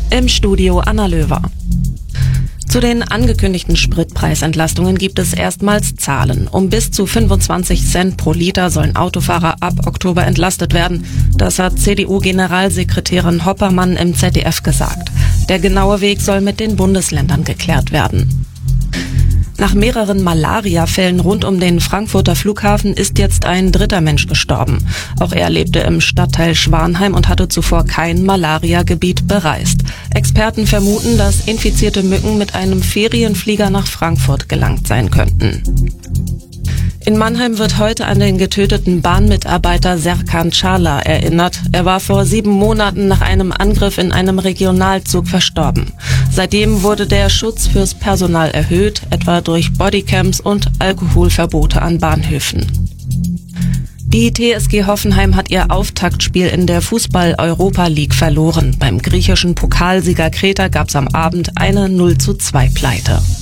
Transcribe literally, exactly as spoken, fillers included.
Im Studio Anna Löwer. Zu den angekündigten Spritpreisentlastungen gibt es erstmals Zahlen. Um bis zu fünfundzwanzig Cent pro Liter sollen Autofahrer ab Oktober entlastet werden. Das hat C D U-Generalsekretärin Hoppermann im Z D F gesagt. Der genaue Weg soll mit den Bundesländern geklärt werden. Nach mehreren Malaria-Fällen rund um den Frankfurter Flughafen ist jetzt ein dritter Mensch gestorben. Auch er lebte im Stadtteil Schwanheim und hatte zuvor kein Malaria-Gebiet bereist. Experten vermuten, dass infizierte Mücken mit einem Ferienflieger nach Frankfurt gelangt sein könnten. In Mannheim wird heute an den getöteten Bahnmitarbeiter Serkan Çağlar erinnert. Er war vor sieben Monaten nach einem Angriff in einem Regionalzug verstorben. Seitdem wurde der Schutz fürs Personal erhöht, etwa durch Bodycams und Alkoholverbote an Bahnhöfen. Die T S G Hoffenheim hat ihr Auftaktspiel in der Fußball-Europa League verloren. Beim griechischen Pokalsieger Kreta gab es am Abend eine null zu zwei Pleite.